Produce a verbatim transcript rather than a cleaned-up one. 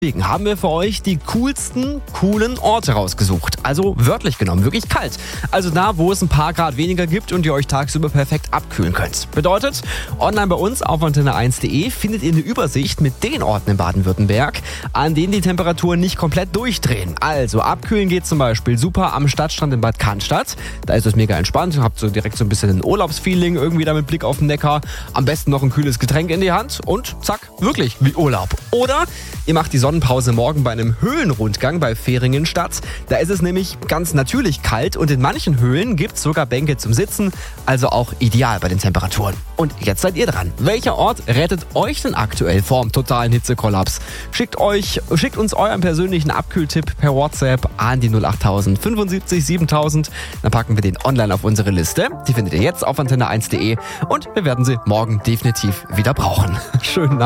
Deswegen haben wir für euch die coolsten, coolen Orte rausgesucht. Also wörtlich genommen, wirklich kalt. Also da, wo es ein paar Grad weniger gibt und ihr euch tagsüber perfekt abkühlen könnt. Bedeutet, online bei uns auf antenne eins punkt de findet ihr eine Übersicht mit den Orten in Baden-Württemberg, an denen die Temperaturen nicht komplett durchdrehen. Also abkühlen geht zum Beispiel super am Stadtstrand in Bad Cannstatt. Da ist es mega entspannt, habt so direkt so ein bisschen ein Urlaubsfeeling, irgendwie da mit Blick auf den Neckar. Am besten noch ein kühles Getränk in die Hand und zack, wirklich wie Urlaub. Oder ihr macht die Sonnenpause morgen bei einem Höhlenrundgang bei Fehringen-Stadt. Da ist es nämlich ganz natürlich kalt und in manchen Höhlen gibt es sogar Bänke zum Sitzen, also auch ideal bei den Temperaturen. Und jetzt seid ihr dran. Welcher Ort rettet euch denn aktuell vorm totalen Hitzekollaps? Schickt euch, schickt uns euren persönlichen Abkühltipp per WhatsApp an die null acht null null fünfundsiebzig siebentausend. Dann packen wir den online auf unsere Liste. Die findet ihr jetzt auf antenne eins punkt de und wir werden sie morgen definitiv wieder brauchen. Schönen